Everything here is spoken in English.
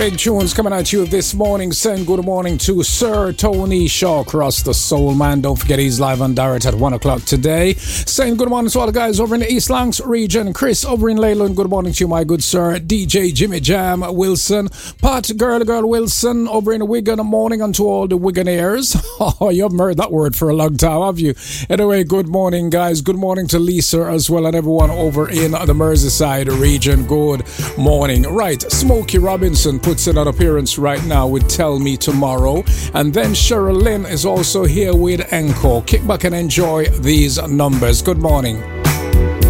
Big tunes coming at you this morning. Saying good morning to Sir Tony Shaw across the Soul Man. Don't forget he's live on Direct at 1 o'clock today. Saying good morning to all the guys over in the East Lancs region. Chris over in Leyland, good morning to you, my good sir. DJ Jimmy Jam Wilson. Pat Girl Wilson over in Wigan. Morning and to all the Wiganeers. Oh, you haven't heard that word for a long time, have you? Anyway, good morning, guys. Good morning to Lisa as well and everyone over in the Merseyside region. Good morning. Right, Smokey Robinson puts in an appearance right now with Tell Me Tomorrow, and then Cheryl Lynn is also here with Encore. Kick back and enjoy these numbers. Good morning.